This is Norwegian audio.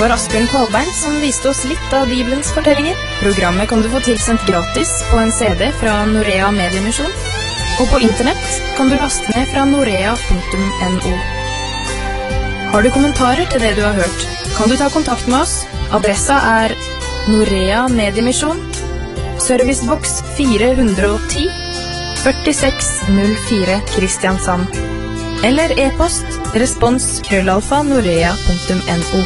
var Asbjørn Kvalbein som viste oss litt av Bibelens fortellinger. Programmet kan du få tilsendt gratis på en CD fra Norea Mediemisjon, og på internett kan du laste ned fra norea.no. Har du kommentarer til det du har hørt, kan du ta kontakt med oss. Adressa er Norea Mediemisjon, Servicebox 410, 4604 Kristiansand. Eller e-post respons@norea.no.